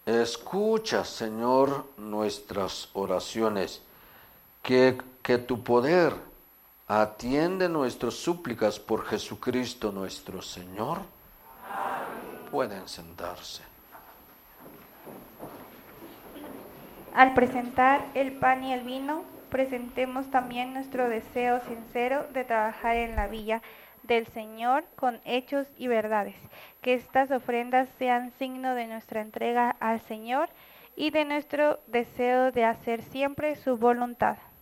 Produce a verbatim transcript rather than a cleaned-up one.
Escucha, Señor, nuestras oraciones, que, que tu poder atiende nuestras súplicas por Jesucristo nuestro Señor. Amén. Pueden sentarse. Al presentar el pan y el vino, presentemos también nuestro deseo sincero de trabajar en la viña del Señor con hechos y verdades. Que estas ofrendas sean signo de nuestra entrega al Señor y de nuestro deseo de hacer siempre su voluntad.